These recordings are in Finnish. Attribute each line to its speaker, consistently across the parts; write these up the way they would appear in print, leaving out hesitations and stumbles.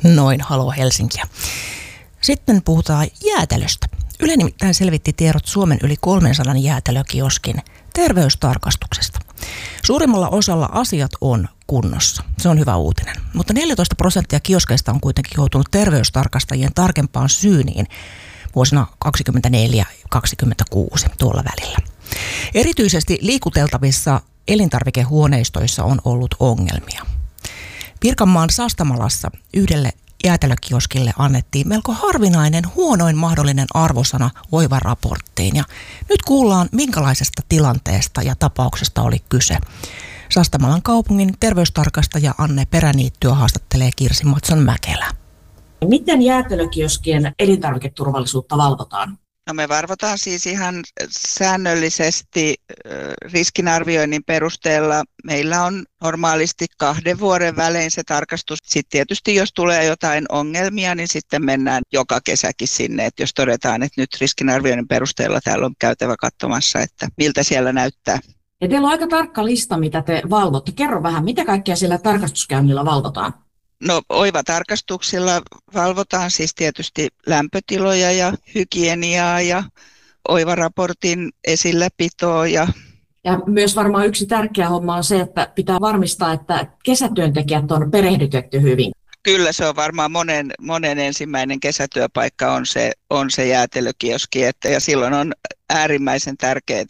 Speaker 1: Noin, haloo Helsinkiä. Sitten puhutaan jäätelöstä. Yle nimittäin selvitti tiedot Suomen yli 300 jäätelökioskin terveystarkastuksesta. Suurimmalla osalla asiat on kunnossa. Se on hyvä uutinen. Mutta 14% kioskeista on kuitenkin joutunut terveystarkastajien tarkempaan syyniin vuosina 2024-2026 tuolla välillä. Erityisesti liikuteltavissa elintarvikehuoneistoissa on ollut ongelmia. Pirkanmaan Sastamalassa yhdelle jäätelökioskille annettiin melko harvinainen huonoin mahdollinen arvosana Oiva-raporttiin. Ja nyt kuullaan, minkälaisesta tilanteesta ja tapauksesta oli kyse. Sastamalan kaupungin terveystarkastaja Anne Peräniittyä haastattelee Kirsi Matson-Mäkelä.
Speaker 2: Miten jäätelökioskien elintarviketurvallisuutta valvotaan?
Speaker 3: No me valvotaan siis ihan säännöllisesti riskinarvioinnin perusteella. Meillä on normaalisti 2 vuoden välein se tarkastus. Sitten tietysti jos tulee jotain ongelmia, niin sitten mennään joka kesäkin sinne. Että jos todetaan, että nyt riskinarvioinnin perusteella täällä on käytävä katsomassa, että miltä siellä näyttää.
Speaker 2: Ja teillä on aika tarkka lista, mitä te valvotte. Kerro vähän, mitä kaikkea siellä tarkastuskäynnillä valvotaan?
Speaker 3: No Oiva-tarkastuksilla valvotaan siis tietysti lämpötiloja ja hygieniaa ja Oiva-raportin esilläpitoa. Ja
Speaker 2: myös varmaan yksi tärkeä homma on se, että pitää varmistaa, että kesätyöntekijät on perehdytetty hyvin.
Speaker 3: Kyllä se on varmaan monen ensimmäinen kesätyöpaikka on se jäätelökioski, ja silloin on äärimmäisen tärkeää,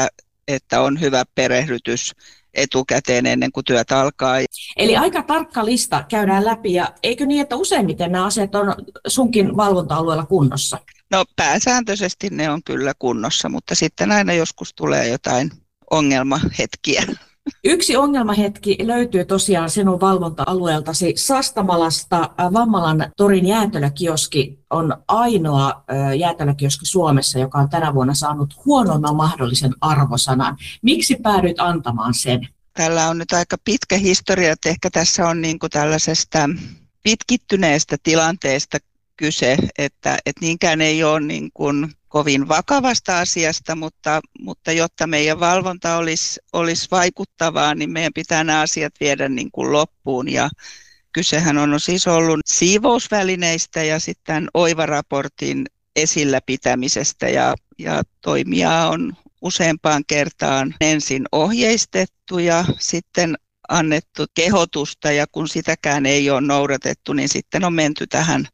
Speaker 3: että on hyvä perehdytys etukäteen ennen kuin työt alkaa.
Speaker 2: Eli aika tarkka lista käydään läpi, ja eikö niin, että useimmiten nämä asiat on sunkin valvonta-alueella kunnossa?
Speaker 3: No pääsääntöisesti ne on kyllä kunnossa, mutta sitten aina joskus tulee jotain ongelmahetkiä.
Speaker 2: Yksi ongelmahetki löytyy tosiaan sinun valvonta-alueeltasi Sastamalasta. Vammalan torin jäätelökioski on ainoa jäätelökioski Suomessa, joka on tänä vuonna saanut huonomman mahdollisen arvosanan. Miksi päädyit antamaan sen?
Speaker 3: Tällä on nyt aika pitkä historia, että ehkä tässä on niin kuin tällaisesta pitkittyneestä tilanteesta kyse, että niinkään ei ole niin kuin kovin vakavasta asiasta, mutta jotta meidän valvonta olisi vaikuttavaa, niin meidän pitää nämä asiat viedä niin kuin loppuun. Ja kysehän on siis ollut siivousvälineistä ja sitten Oiva-raportin esillä pitämisestä ja toimijaa on useampaan kertaan ensin ohjeistettu ja sitten annettu kehotusta, ja kun sitäkään ei ole noudatettu, niin sitten on menty tähän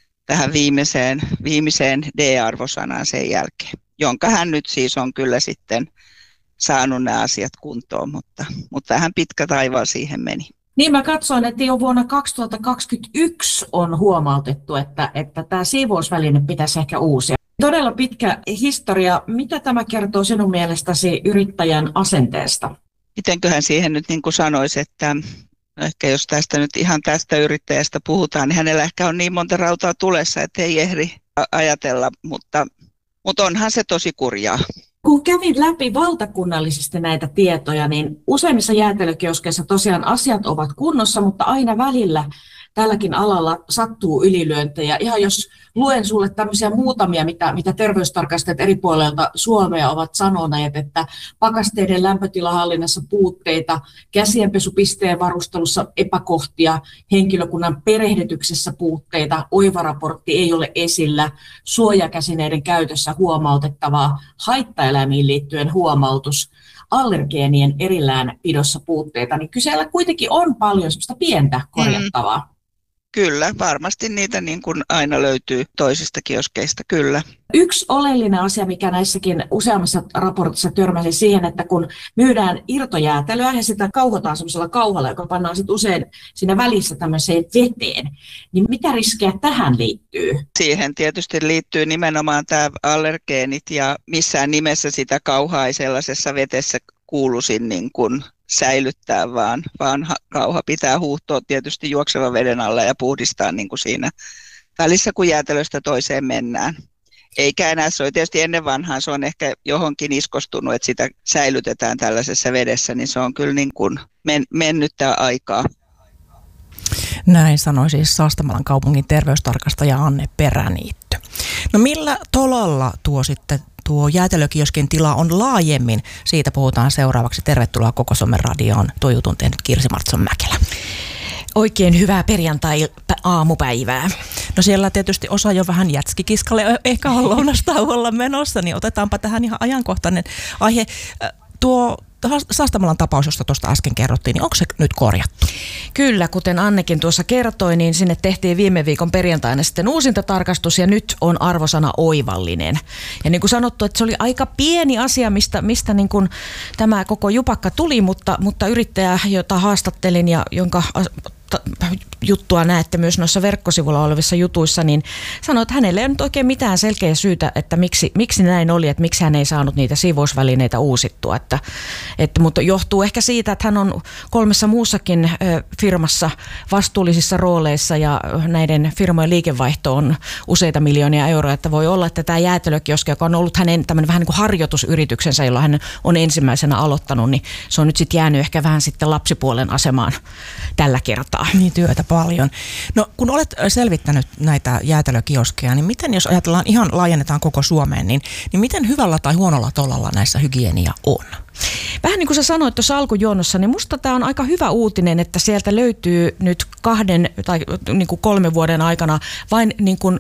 Speaker 3: viimeiseen D-arvosanaan sen jälkeen, jonka hän nyt siis on kyllä sitten saanut nämä asiat kuntoon, mutta vähän pitkä taivaalla siihen meni.
Speaker 2: Niin mä katsoin, että jo vuonna 2021 on huomautettu, että tämä siivousväline pitäisi ehkä uusia. Todella pitkä historia. Mitä tämä kertoo sinun mielestäsi yrittäjän asenteesta?
Speaker 3: Mitenköhän siihen nyt niin kuin sanoisi, että ehkä jos tästä yrittäjästä puhutaan, niin hänellä ehkä on niin monta rautaa tulessa, että ei ehdi ajatella, mutta onhan se tosi kurjaa.
Speaker 2: Kun kävin läpi valtakunnallisesti näitä tietoja, niin useimmissa jäätelökioskeissa tosiaan asiat ovat kunnossa, mutta aina välillä tälläkin alalla sattuu ylilyöntejä. Ihan jos luen sulle tämmöisiä muutamia, mitä terveystarkastajat eri puolilta Suomea ovat sanoneet, että pakasteiden lämpötilahallinnassa puutteita, käsienpesupisteen varustelussa epäkohtia, henkilökunnan perehdytyksessä puutteita, Oiva-raportti ei ole esillä, suojakäsineiden käytössä huomautettavaa, haittaeläimiin liittyen huomautus, allergeenien erillään pidossa puutteita, niin kyseellä kuitenkin on paljon semmoista pientä korjattavaa.
Speaker 3: Kyllä, varmasti niitä niin kuin aina löytyy toisista kioskeista, kyllä.
Speaker 2: Yksi oleellinen asia, mikä näissäkin useammassa raportissa törmäsi siihen, että kun myydään irtojäätelöä ja sitä kauhotaan semmoisella kauhalla, joka pannaan sitten usein siinä välissä tämmöiseen veteen, niin mitä riskejä tähän liittyy? Siihen
Speaker 3: tietysti liittyy nimenomaan tämä allergeenit, ja missään nimessä sitä kauhaa ei sellaisessa vetessä kuuluisi niin kuin säilyttää, vaan kauha pitää huuhtoa tietysti juoksevan veden alla ja puhdistaa niin kuin siinä välissä, kun jäätelöstä toiseen mennään. Eikä enää, se oli tietysti ennen vanhaan, se on ehkä johonkin iskostunut, että sitä säilytetään tällaisessa vedessä, niin se on kyllä niin kuin mennyttä aikaa.
Speaker 1: Näin sanoi siis Sastamalan kaupungin terveystarkastaja Anne Peräniitty. No millä tolalla tuo jäätelökioskin tila on laajemmin? Siitä puhutaan seuraavaksi. Tervetuloa Koko Suomen radioon. Tuo jutun tehnyt Kirsi Matson-Mäkelä.
Speaker 4: Oikein hyvää aamupäivää.
Speaker 1: No siellä tietysti osa jo vähän jätskikiskalle ehkä on lounastauolla menossa, niin otetaanpa tähän ihan ajankohtainen aihe. Tuo Sastamalan tapaus, josta tuosta äsken kerrottiin, niin onko se nyt korjattu?
Speaker 4: Kyllä, kuten Annekin tuossa kertoi, niin sinne tehtiin viime viikon perjantaina sitten uusintatarkastus ja nyt on arvosana oivallinen. Ja niin kuin sanottu, että se oli aika pieni asia, mistä niin kuin tämä koko jupakka tuli, mutta yrittäjä, jota haastattelin ja jonka juttua näette myös noissa verkkosivuilla olevissa jutuissa, niin sanoi, että hänelle ei nyt oikein mitään selkeä syytä, että miksi näin oli, että miksi hän ei saanut niitä siivousvälineitä uusittua. Mutta johtuu ehkä siitä, että hän on 3 muussakin firmassa vastuullisissa rooleissa ja näiden firmojen liikevaihto on useita miljoonia euroa, että voi olla, että tämä jäätelökioski, joka on ollut hänen tämmöinen vähän niin kuin harjoitusyrityksensä, jolla hän on ensimmäisenä aloittanut, niin se on nyt sitten jäänyt ehkä vähän sitten lapsipuolen asemaan tällä kertaa.
Speaker 1: Niin, työtä paljon. No kun olet selvittänyt näitä jäätelökioskeja, niin miten jos ajatellaan ihan laajennetaan koko Suomeen, niin miten hyvällä tai huonolla tolalla näissä hygienia on?
Speaker 4: Vähän niin kuin sä sanoit tuossa alkujuonnossa, niin musta tämä on aika hyvä uutinen, että sieltä löytyy nyt 2 tai niin kuin 3 vuoden aikana vain niin kuin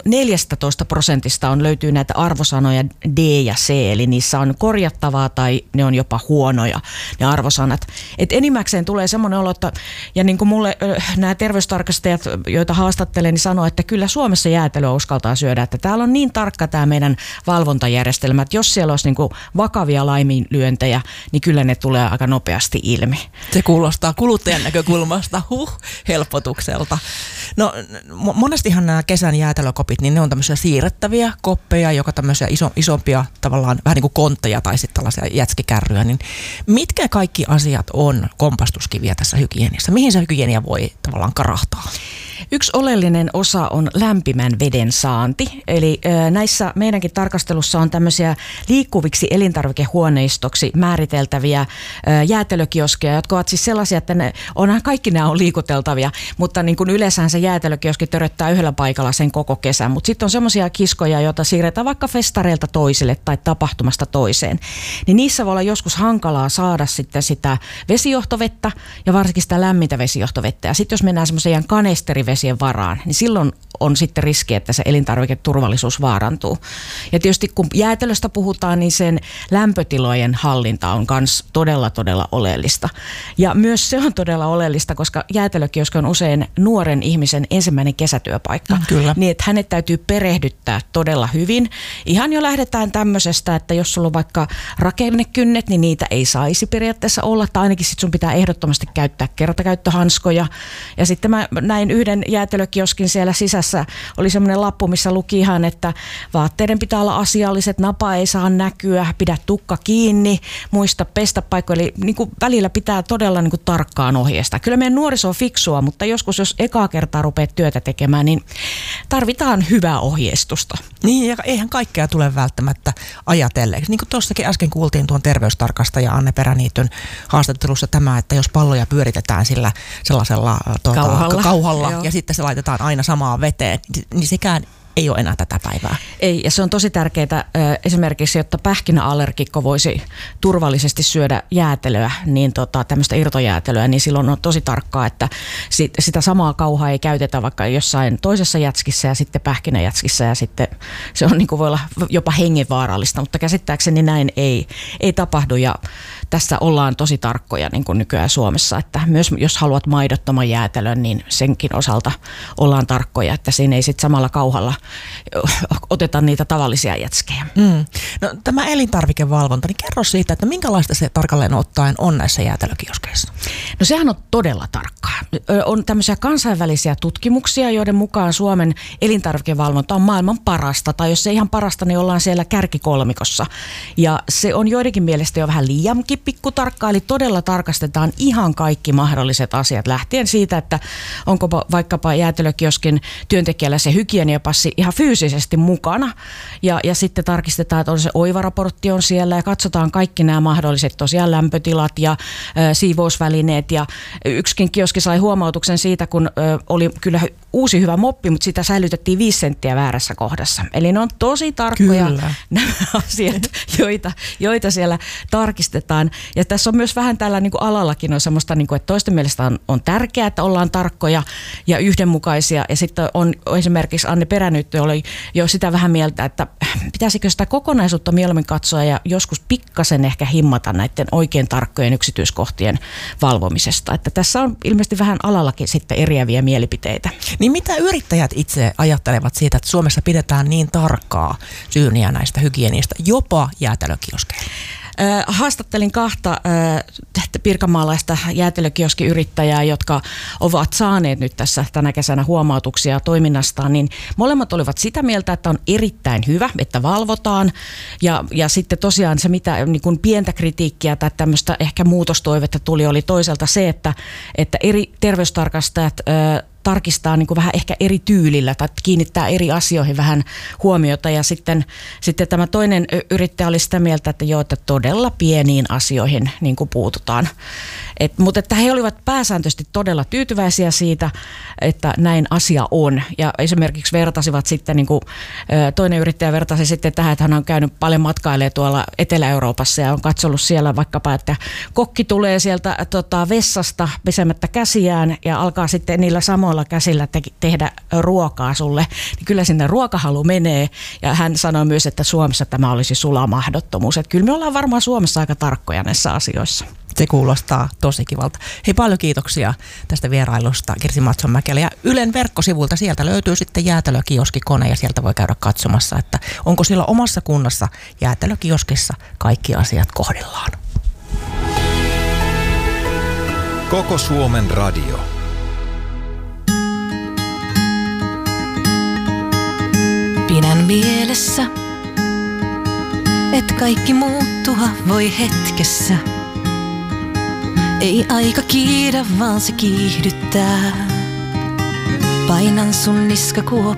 Speaker 4: 14% löytyy näitä arvosanoja D ja C, eli niissä on korjattavaa tai ne on jopa huonoja ne arvosanat. Et enimmäkseen tulee semmoinen olo, että ja niin kuin mulle nämä terveystarkastajat, joita haastattelen, niin sanoo, että kyllä Suomessa jäätelöä uskaltaa syödä, että täällä on niin tarkka tämä meidän valvontajärjestelmä, että jos siellä olisi niin kuin vakavia laiminlyöntejä, niin kyllä ne tulee aika nopeasti ilmi.
Speaker 1: Se kuulostaa kuluttajan näkökulmasta helpotukselta. No monestihan nämä kesän jäätelökopit, niin ne on tämmöisiä siirrettäviä koppeja, joka tämmöisiä isompia tavallaan vähän niin kuin kontteja tai sitten tällaisia jätskikärryjä. Niin mitkä kaikki asiat on kompastuskiviä tässä hygieniassa? Mihin se hygienia voi tavallaan karahtaa?
Speaker 4: Yksi oleellinen osa on lämpimän veden saanti, eli näissä meidänkin tarkastelussa on tämmöisiä liikkuviksi elintarvikehuoneistoksi määriteltäviä jäätelökioskeja, jotka ovat siis sellaisia, että kaikki nämä on liikuteltavia, mutta niin kuin yleensä se jäätelökioski töröttää yhdellä paikalla sen koko kesän, mutta sitten on semmoisia kiskoja, joita siirretään vaikka festareilta toiselle tai tapahtumasta toiseen, niin niissä voi olla joskus hankalaa saada sitten sitä vesijohtovettä ja varsinkin sitä lämmintä vesijohtovettä, ja sitten jos mennään semmoiseen kanesterivesien varaan, niin silloin on sitten riski, että se elintarviketurvallisuus vaarantuu. Ja tietysti kun jäätelöstä puhutaan, niin sen lämpötilojen hallinta on myös todella oleellista. Ja myös se on todella oleellista, koska jäätelökioski on usein nuoren ihmisen ensimmäinen kesätyöpaikka.
Speaker 1: Kyllä.
Speaker 4: Niin, että hänet täytyy perehdyttää todella hyvin. Ihan jo lähdetään tämmöisestä, että jos sulla on vaikka rakennekynnet, niin niitä ei saisi periaatteessa olla. Tai ainakin sit sun pitää ehdottomasti käyttää kertakäyttöhanskoja. Ja sitten mä näin yhden jäätelökioskin siellä sisässä. Oli semmoinen lappu, missä luki ihan, että vaatteiden pitää olla asialliset, napa ei saa näkyä, pidä tukka kiinni, muista pestä paikkoja. Eli niin kuin välillä pitää todella niin kuin tarkkaan ohjeistaa. Kyllä meidän nuoriso on fiksua, mutta joskus jos ekaa kertaa rupeat työtä tekemään, niin tarvitaan hyvää ohjeistusta.
Speaker 1: Niin, ja eihän kaikkea tule välttämättä ajatelleeksi. Niin kuin tuossakin äsken kuultiin tuon terveystarkastaja Anne Peräniityn haastattelussa tämä, että jos palloja pyöritetään sillä sellaisella kauhalla ja sitten se laitetaan aina samaan veteen, niin sekään ei ole enää tätä päivää.
Speaker 4: Ei, ja se on tosi tärkeää esimerkiksi, jotta pähkinäallergikko voisi turvallisesti syödä jäätelöä, niin tämmöistä irtojäätelöä, niin silloin on tosi tarkkaa, että sitä samaa kauhaa ei käytetä vaikka jossain toisessa jätskissä ja sitten pähkinäjätskissä, ja sitten se on, niin kuin voi olla jopa hengenvaarallista, mutta käsittääkseni näin ei tapahdu, ja tässä ollaan tosi tarkkoja niin kuin nykyään Suomessa, että myös jos haluat maidottoman jäätelön, niin senkin osalta ollaan tarkkoja, että siinä ei sitten samalla kauhalla oteta niitä tavallisia jätskejä.
Speaker 1: No, tämä elintarvikevalvonta, niin kerro siitä, että minkälaista se tarkalleen ottaen on näissä jäätelökioskeissa?
Speaker 4: No sehän on todella tarkkaa. On tämmöisiä kansainvälisiä tutkimuksia, joiden mukaan Suomen elintarvikevalvonta on maailman parasta, tai jos se ihan parasta, niin ollaan siellä kärkikolmikossa. Ja se on joidenkin mielestä jo vähän liiankin pikkutarkkaa, eli todella tarkastetaan ihan kaikki mahdolliset asiat, lähtien siitä, että onko vaikkapa jäätelökioskin työntekijällä se hygieniapassi ihan fyysisesti mukana, ja sitten tarkistetaan, että on se oivaraportti on siellä, ja katsotaan kaikki nämä mahdolliset tosiaan lämpötilat ja siivousvälineet, ja yksikin kioski sai huomautuksen siitä, kun oli kyllä uusi hyvä moppi, mutta sitä säilytettiin 5 senttiä väärässä kohdassa. Eli ne on tosi tarkkoja nämä asiat, joita siellä tarkistetaan. nimenomaan. Ja tässä on myös vähän tällä niin kuin alallakin on semmoista, niin kuin, että toisten mielestä on tärkeää, että ollaan tarkkoja ja yhdenmukaisia. Ja sitten on esimerkiksi Anne Peränyttö oli jo sitä vähän mieltä, että pitäisikö sitä kokonaisuutta mieluummin katsoa ja joskus pikkasen ehkä himmata näiden oikein tarkkojen yksityiskohtien valvomisesta. Että tässä on ilmeisesti vähän alallakin sitten eriäviä mielipiteitä.
Speaker 1: Niin mitä yrittäjät itse ajattelevat siitä, että Suomessa pidetään niin tarkkaa syyniä näistä hygienistä, jopa jäätelökioskeilla?
Speaker 4: Haastattelin 2 pirkanmaalaista jäätelökioskiyrittäjää, jotka ovat saaneet nyt tässä tänä kesänä huomautuksia toiminnastaan, niin molemmat olivat sitä mieltä, että on erittäin hyvä, että valvotaan. Ja sitten tosiaan se, mitä niin kuin pientä kritiikkiä tai tämmöistä ehkä muutostoivetta tuli, oli toisaalta se, että eri terveystarkastajat tarkistaa niin kuin vähän ehkä eri tyylillä tai kiinnittää eri asioihin vähän huomiota. Ja sitten tämä toinen yrittäjä oli sitä mieltä, että joo, että todella pieniin asioihin niin kuin puututaan. Mutta että he olivat pääsääntöisesti todella tyytyväisiä siitä, että näin asia on. Ja esimerkiksi vertasivat sitten, niin kuin, toinen yrittäjä vertasi sitten tähän, että hän on käynyt paljon matkailemaan tuolla Etelä-Euroopassa ja on katsonut siellä vaikkapa, että kokki tulee sieltä vessasta pesemättä käsiään ja alkaa sitten niillä samoilla käsillä tehdä ruokaa sulle. Niin kyllä sinne ruokahalu menee ja hän sanoi myös, että Suomessa tämä olisi sulamahdottomuus. Että kyllä me ollaan varmaan Suomessa aika tarkkoja näissä asioissa.
Speaker 1: Se kuulostaa tosi kivalta. Hei, paljon kiitoksia tästä vierailusta Kirsi Matsonmäkelä. Ja Ylen verkkosivulta sieltä löytyy sitten jäätelökioskikone ja sieltä voi käydä katsomassa, että onko siellä omassa kunnassa jäätelökioskissa kaikki asiat kohdillaan.
Speaker 5: Koko Suomen radio.
Speaker 6: Pidän mielessä, et kaikki muuttua voi hetkessä. Ei aika kiidä, vaan se kiihdyttää. Painan sun niskakuoppaan.